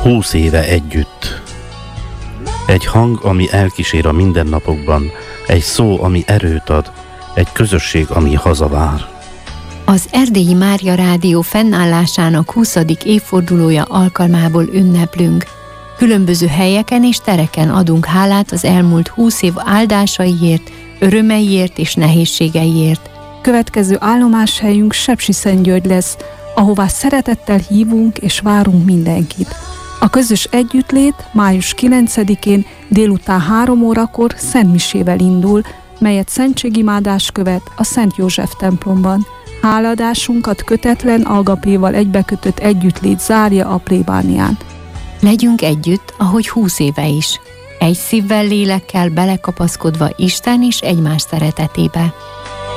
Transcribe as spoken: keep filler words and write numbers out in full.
Húsz éve együtt. Egy hang, ami elkísér a mindennapokban, egy szó, ami erőt ad, egy közösség, ami hazavár. Az Erdélyi Mária Rádió fennállásának huszadik évfordulója alkalmából ünneplünk. Különböző helyeken és tereken adunk hálát az elmúlt húsz év áldásaiért, örömeiért és nehézségeiért. Következő állomáshelyünk Sepsiszentgyörgy lesz, ahová szeretettel hívunk és várunk mindenkit. A közös együttlét május kilencedikén délután három órakor szentmisével indul, melyet szentségimádás követ a Szent József templomban. Háladásunkat kötetlen agapéval egybekötött együttlét zárja a plébánián. Legyünk együtt, ahogy húsz éve is. Egy szívvel, lélekkel belekapaszkodva Isten és egymás szeretetébe.